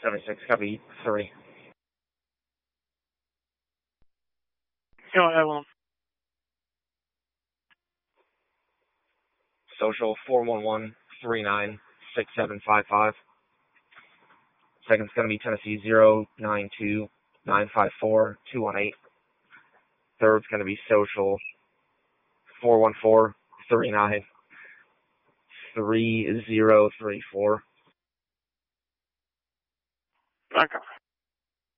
76, copy 3. Go ahead, Willem. Social 411-396755. Second's going to be Tennessee 092-954-218. Third's going to be Social 414-393034. Back up.